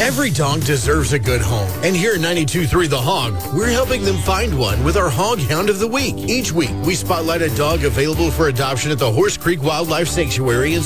Every dog deserves a good home. And here at 92.3 The Hog, we're helping them find one with our Hog Hound of the Week. Each week, we spotlight a dog available for adoption at the Horse Creek Wildlife Sanctuary in